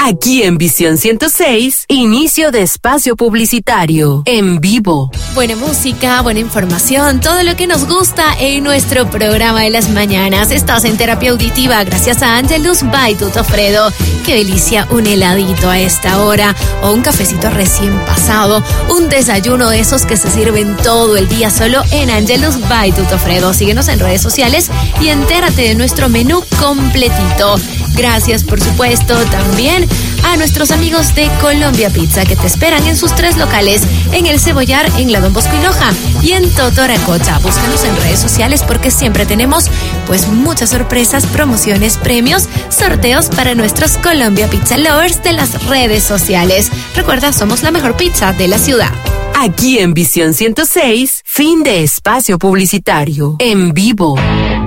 Aquí en Visión 106, inicio de espacio publicitario, en vivo. Buena música, buena información, todo lo que nos gusta en nuestro programa de las mañanas. Estás en Terapia Auditiva gracias a Angelus by Tutofredo. Qué delicia un heladito a esta hora o un cafecito recién pasado, un desayuno de esos que se sirven todo el día solo en Angelus by Tutofredo. Síguenos en redes sociales y entérate de nuestro menú completito. Gracias, por supuesto, también a nuestros amigos de Colombia Pizza que te esperan en sus 3 locales, en El Cebollar, en La Don Bosco y Loja y en Totoracocha. Búscanos en redes sociales porque siempre tenemos pues muchas sorpresas, promociones, premios, sorteos para nuestros Colombia Pizza Lovers de las redes sociales. Recuerda, somos la mejor pizza de la ciudad. Aquí en Visión 106, fin de espacio publicitario, en vivo.